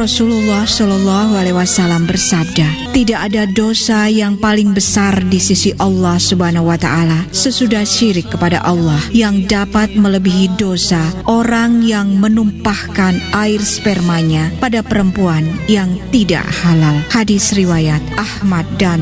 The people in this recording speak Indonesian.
Rasulullah Shallallahu Alaihi Wasallam bersabda, tidak ada dosa yang paling besar di sisi Allah Subhanahu Wa Taala sesudah syirik kepada Allah yang dapat melebihi dosa orang yang menumpahkan air spermanya pada perempuan yang tidak halal. Hadis riwayat Ahmad dan